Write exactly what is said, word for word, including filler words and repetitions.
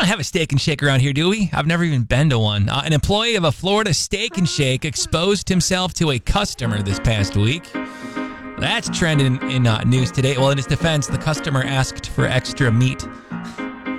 don't have a Steak and Shake around here, do we? I've never even been to one. Uh, an employee of a Florida Steak and Shake exposed himself to a customer this past week. That's trending in uh, news today. Well, in his defense, the customer asked for extra meat